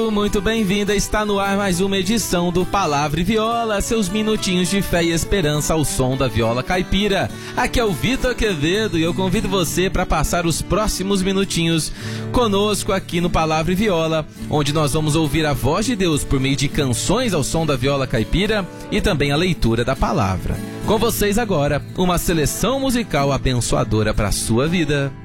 Muito bem-vinda, está no ar mais uma edição do Palavra e Viola, seus minutinhos de fé e esperança ao som da viola caipira. Aqui é o Vitor Quevedo e eu convido você para passar os próximos minutinhos conosco aqui no Palavra e Viola, onde nós vamos ouvir a voz de Deus por meio de canções ao som da viola caipira e também a leitura da palavra. Com vocês agora, uma seleção musical abençoadora para a sua vida.